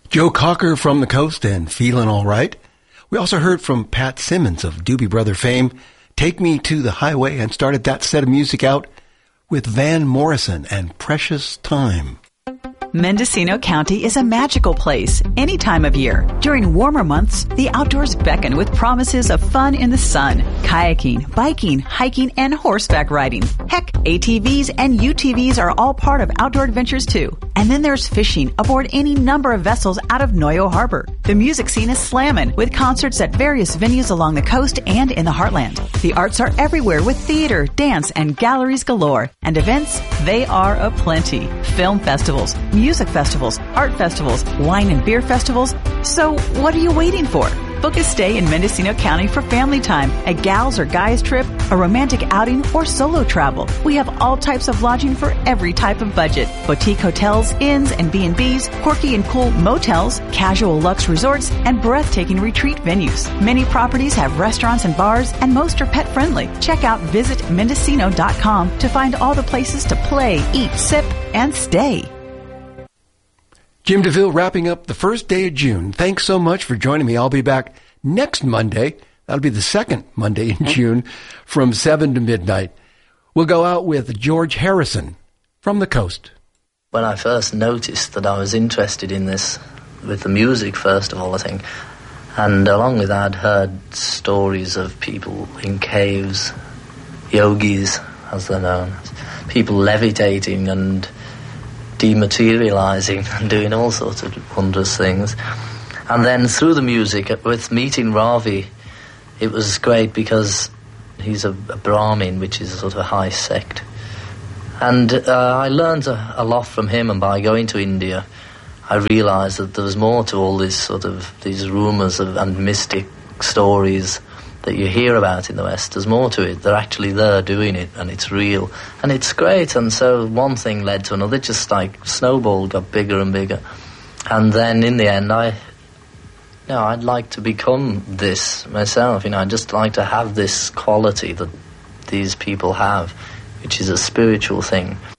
Joe Cocker from the Coast and Feelin' All Right. We also heard from Pat Simmons of Doobie Brother fame, Take Me to the Highway, and started that set of music out with Van Morrison and Precious Time. Mendocino County is a magical place any time of year. During warmer months, the outdoors beckon with promises of fun in the sun. Kayaking, biking, hiking, and horseback riding. Heck, ATVs and UTVs are all part of outdoor adventures too. And then there's fishing aboard any number of vessels out of Noyo Harbor. The music scene is slammin' with concerts at various venues along the coast and in the heartland. The arts are everywhere with theater, dance, and galleries galore. And events, they are aplenty. Film festivals, music festivals, art festivals, wine and beer festivals. So what are you waiting for? Book a stay in Mendocino County for family time, a gals or guys trip, a romantic outing, or solo travel. We have all types of lodging for every type of budget. Boutique hotels, inns and B&Bs, quirky and cool motels, casual luxe resorts, and breathtaking retreat venues. Many properties have restaurants and bars, and most are pet friendly. Check out visitmendocino.com to find all the places to play, eat, sip, and stay. Jim DeVille wrapping up the first day of June. Thanks so much for joining me. I'll be back next Monday. That'll be the second Monday in June from 7 to midnight. We'll go out with George Harrison from the Coast. When I first noticed that I was interested in this, with the music first of all, I think, and along with that I'd heard stories of people in caves, yogis as they're known, people levitating and dematerializing and doing all sorts of wondrous things. And then through the music, with meeting Ravi, it was great because he's a Brahmin, which is a sort of high sect. And I learned a lot from him, and by going to India, I realized that there was more to all this sort of, these rumors and mystic stories that you hear about in the West. There's more to it. They're actually there doing it, and it's real. And it's great. And so one thing led to another, just like snowball got bigger and bigger. And then in the end, I'd like to become this myself. I'd just like to have this quality that these people have, which is a spiritual thing.